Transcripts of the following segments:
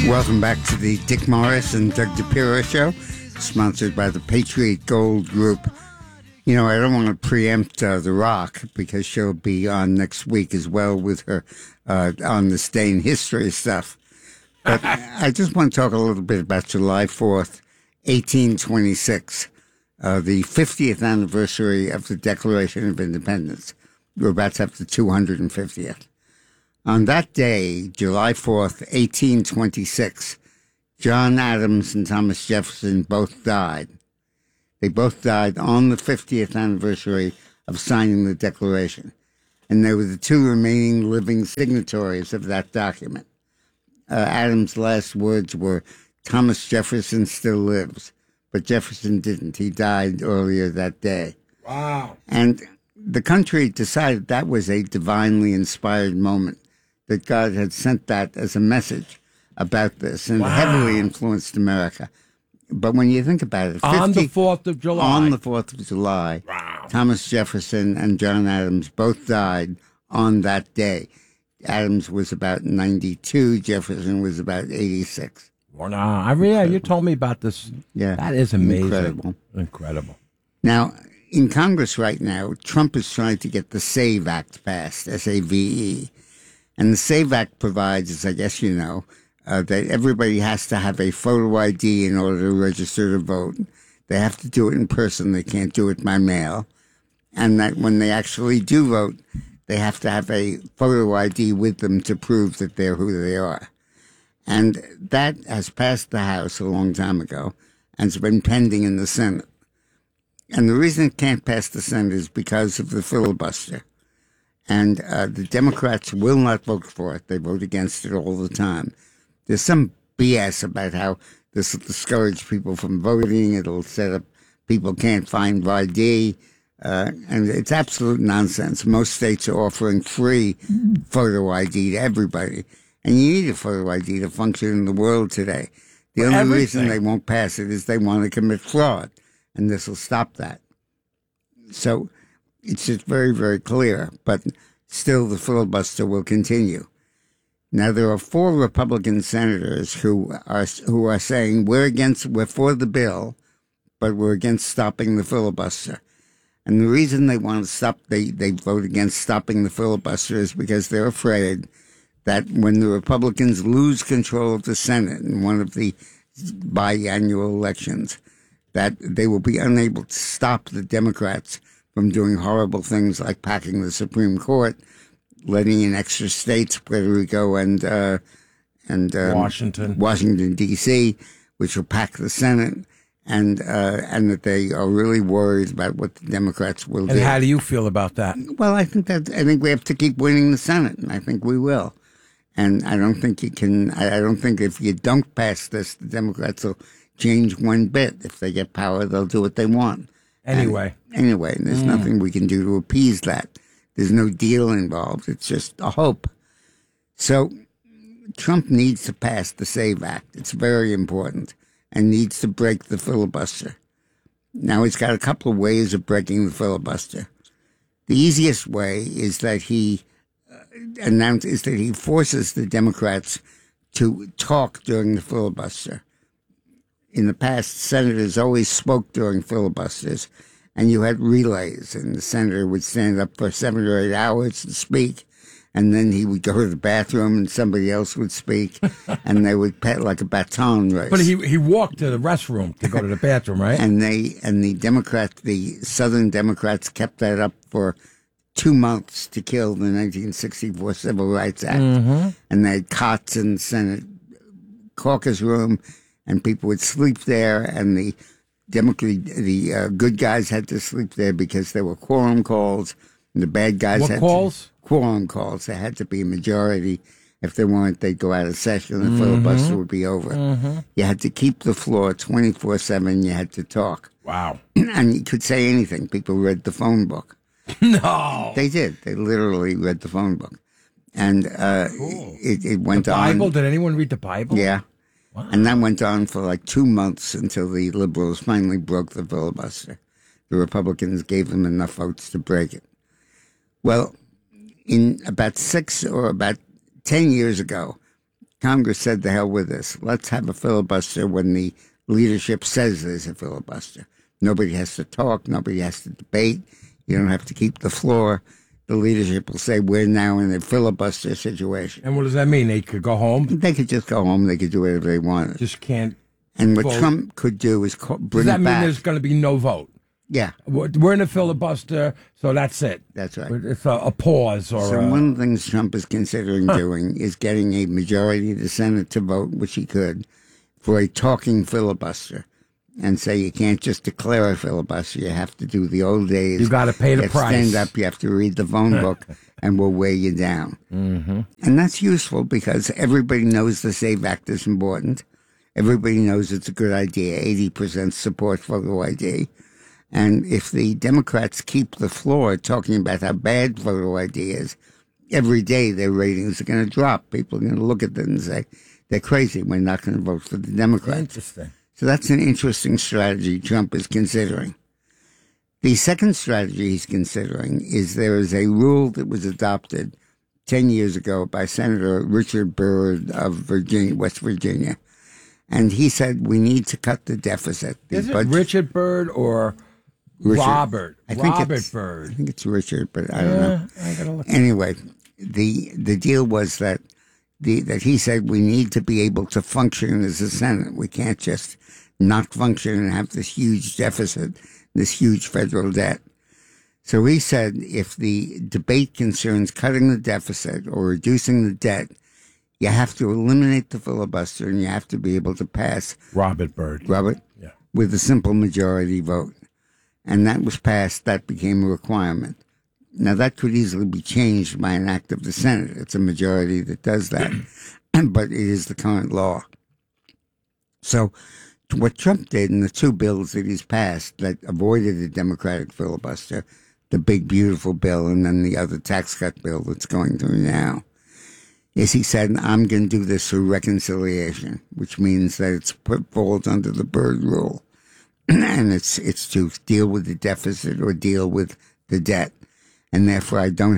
Welcome back to the Dick Morris and Doug DePiro Show, sponsored by the Patriot Gold Group. You know, I don't want to preempt The Rock because she'll be on next week as well with her on this day in history stuff. But I just want to talk a little bit about July 4th, 1826, the 50th anniversary of the Declaration of Independence. We're about to have the 250th. On that day, July 4th, 1826, John Adams and Thomas Jefferson both died. They both died on the 50th anniversary of signing the Declaration, and they were the two remaining living signatories of that document. Adams' last words were, "Thomas Jefferson still lives," but Jefferson didn't. He died earlier that day. Wow. And the country decided that was a divinely inspired moment, that God had sent that as a message about this, and heavily influenced America. But when you think about it, on the 4th of July. On the 4th of July, Thomas Jefferson and John Adams both died on that day. Adams was about 92, Jefferson was about 86. Wow. You told me about this. Yeah. That is amazing. Incredible. Now, in Congress right now, Trump is trying to get the SAVE Act passed, SAVE. And the SAVE Act provides, as I guess you know, that everybody has to have a photo ID in order to register to vote. They have to do it in person. They can't do it by mail. And that when they actually do vote, they have to have a photo ID with them to prove that they're who they are. And that has passed the House a long time ago and has been pending in the Senate. And the reason it can't pass the Senate is because of the filibuster. And the Democrats will not vote for it. They vote against it all the time. There's some BS about how this will discourage people from voting. It'll set up people can't find ID. And it's absolute nonsense. Most states are offering free photo ID to everybody. And you need a photo ID to function in the world today. The only reason they won't pass it is they want to commit fraud. And this will stop that. So it's just very, very clear. But still, the filibuster will continue. Now, there are 4 Republican senators who are saying we're for the bill, but we're against stopping the filibuster. And the reason they want to stop, they vote against stopping the filibuster is because they're afraid that when the Republicans lose control of the Senate in one of the biannual elections, that they will be unable to stop the Democrats from doing horrible things like packing the Supreme Court, letting in extra states, Puerto Rico and Washington, D.C., which will pack the Senate, and that they are really worried about what the Democrats will do. And how do you feel about that? Well, I think we have to keep winning the Senate, and I think we will. And I don't think I don't think if you don't pass this, the Democrats will change one bit. If they get power, they'll do what they want. Anyway, and there's nothing we can do to appease that. There's no deal involved. It's just a hope. So Trump needs to pass the SAVE Act. It's very important, and needs to break the filibuster. Now, he's got a couple of ways of breaking the filibuster. The easiest way is that he forces the Democrats to talk during the filibuster. In the past, senators always spoke during filibusters, and you had relays, and the senator would stand up for 7 or 8 hours and speak, and then he would go to the bathroom and somebody else would speak, and they would pet like a baton race. But he walked to the restroom to go to the bathroom, right? And the Southern Democrats kept that up for 2 months to kill the 1964 Civil Rights Act. Mm-hmm. And they had cots in the Senate caucus room, and people would sleep there, and the good guys had to sleep there because there were quorum calls, and the bad guys quorum calls. There had to be a majority. If there weren't, they'd go out of session, and the filibuster would be over. Mm-hmm. You had to keep the floor 24/7. You had to talk. Wow. And you could say anything. People read the phone book. No. They did. They literally read the phone book. And cool. it went on. The Bible? On. Did anyone read the Bible? Yeah. Wow. And that went on for like 2 months until the liberals finally broke the filibuster. The Republicans gave them enough votes to break it. Well, in about 6 or about 10 years ago, Congress said, "The hell with this. Let's have a filibuster when the leadership says there's a filibuster. Nobody has to talk. Nobody has to debate. You don't have to keep the floor. The leadership will say we're now in a filibuster situation. And what does that mean? They could go home? They could just go home. They could do whatever they wanted. Just can't. And what vote. Trump could do is Does bring that it mean back. there's going to be no vote? Yeah, We're in a filibuster, so that's it. that's right. It's a pause or So a, one of the things Trump is considering doing is getting a majority of the Senate to vote, which he could, for a talking filibuster, and say you can't just declare a filibuster. You have to do the old days. You got to pay the You price. stand up. You have to read the phone book, and we'll weigh you down. Mm-hmm. And that's useful because everybody knows the SAVE Act is important. Everybody knows it's a good idea. 80% support photo ID. And if the Democrats keep the floor talking about how bad photo ID is, every day their ratings are going to drop. People are going to look at them and say, they're crazy. We're not going to vote for the Democrats. Interesting. So that's an interesting strategy Trump is considering. The second strategy he's considering is there is a rule that was adopted 10 years ago by Senator Richard Byrd of Virginia, West Virginia. And he said we need to cut the deficit. The Is it budget- Richard Byrd or Richard. Robert? I think Robert it's- I Byrd. think it's Richard, but I don't know. I gotta look. Anyway, the deal was that that he said we need to be able to function as a Senate. We can't just not function and have this huge deficit, this huge federal debt. So he said if the debate concerns cutting the deficit or reducing the debt, you have to eliminate the filibuster and you have to be able to pass, Robert Byrd. Robert, Yeah. with a simple majority vote. And that was passed. That became a requirement. Now, that could easily be changed by an act of the Senate. It's a majority that does that. But it is the current law. So what Trump did in the two bills that he's passed that avoided the Democratic filibuster, the big, beautiful bill, and then the other tax cut bill that's going through now, is he said, I'm going to do this through reconciliation, which means that it falls under the Byrd rule. And it's to deal with the deficit or deal with the debt. And therefore I can't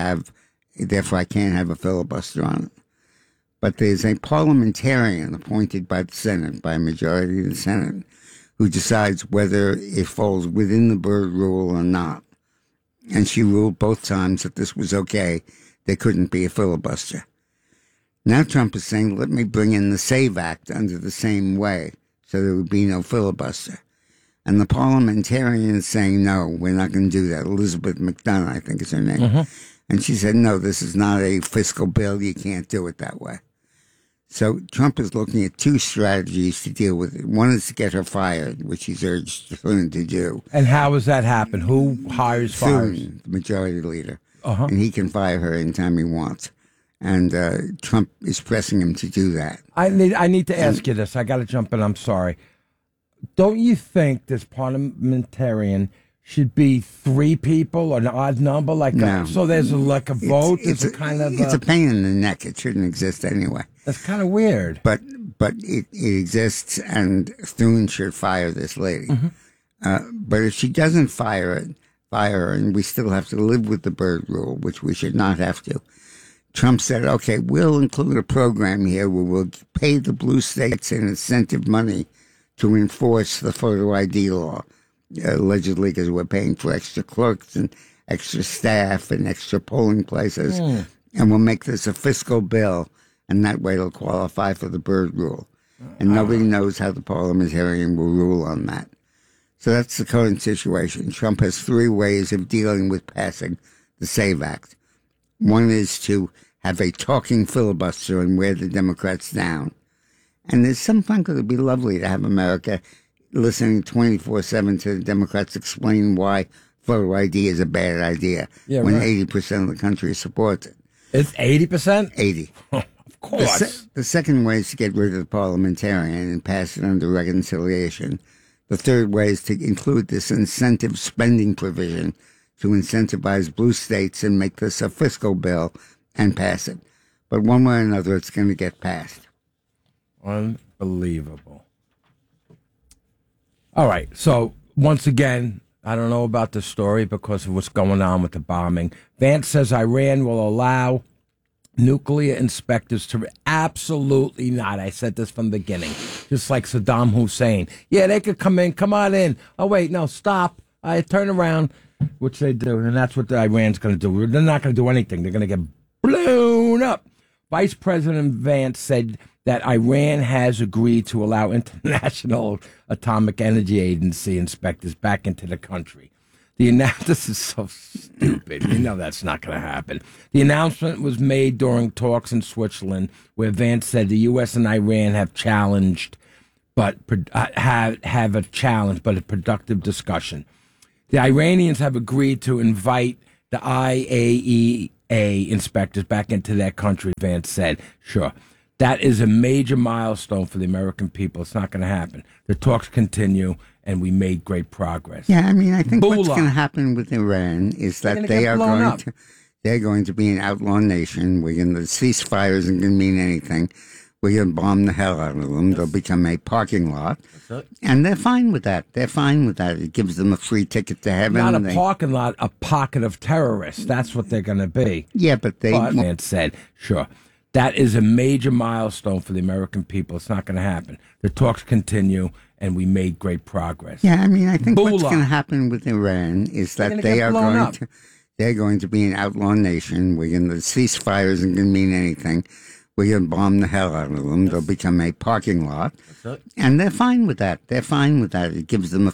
have a filibuster on it. But there's a parliamentarian appointed by the Senate, by a majority of the Senate, who decides whether it falls within the Byrd rule or not. And she ruled both times that this was okay. There couldn't be a filibuster. Now Trump is saying, let me bring in the SAVE Act under the same way, so there would be no filibuster. And the parliamentarian is saying, no, we're not going to do that. Elizabeth McDonough, I think is her name. Mm-hmm. And she said, no, this is not a fiscal bill. You can't do it that way. So Trump is looking at two strategies to deal with it. One is to get her fired, which he's urged Flynn to do. And how does that happen? Who hires fires? Flynn, the majority leader. Uh-huh. And he can fire her anytime he wants. And Trump is pressing him to do that. I need to ask you this. I got to jump in. I'm sorry. Don't you think this parliamentarian should be three people, or an odd number, No. so there's a vote? It's a pain in the neck. It shouldn't exist anyway. That's kind of weird. But it exists, and Thune should fire this lady. Mm-hmm. But if she doesn't fire her, and we still have to live with the Byrd rule, which we should not have to. Trump said, okay, we'll include a program here where we'll pay the blue states an incentive money to enforce the photo ID law, allegedly because we're paying for extra clerks and extra staff and extra polling places. And we'll make this a fiscal bill, and that way it'll qualify for the Byrd rule. And nobody knows how the parliamentarian will rule on that. So that's the current situation. Trump has three ways of dealing with passing the SAVE Act. One is to have a talking filibuster and wear the Democrats down. And there's some fun. It would be lovely to have America listening 24/7 to the Democrats explain why photo ID is a bad idea when 80% of the country supports it. It's 80%? 80. Of course. The second way is to get rid of the parliamentarian and pass it under reconciliation. The third way is to include this incentive spending provision to incentivize blue states and make this a fiscal bill and pass it. But one way or another, it's going to get passed. Unbelievable. All right. So, once again, I don't know about the story because of what's going on with the bombing. Vance says Iran will allow nuclear inspectors to absolutely not. I said this from the beginning, just like Saddam Hussein. Yeah, they could come in. Come on in. Oh, wait, no, stop. I turn around, which they do, and that's what Iran's going to do. They're not going to do anything. They're going to get blown up. Vice President Vance said that Iran has agreed to allow International Atomic Energy Agency inspectors back into the country. This is so stupid. You know that's not going to happen. The announcement was made during talks in Switzerland, where Vance said the U.S. and Iran have challenged, but have a challenge, but a productive discussion. The Iranians have agreed to invite the IAEA inspectors back into their country, Vance said. Sure. That is a major milestone for the American people. It's not going to happen. The talks continue, and we made great progress. Yeah, I mean, I think what's going to happen with Iran is that they're going to be an outlaw nation. The ceasefire isn't going to mean anything. We're going to bomb the hell out of them. They'll become a parking lot. And they're fine with that. It gives them a free ticket to heaven. Not a parking lot, a pocket of terrorists. That's what they're going to be. Yeah, but Vance said, sure. That is a major milestone for the American people. It's not going to happen. The talks continue, and we made great progress. Yeah, I mean, I think what's going to happen with Iran is that they're going to be an outlaw nation. The ceasefire isn't going to mean anything. We're going to bomb the hell out of them. They'll become a parking lot. And they're fine with that. It gives them a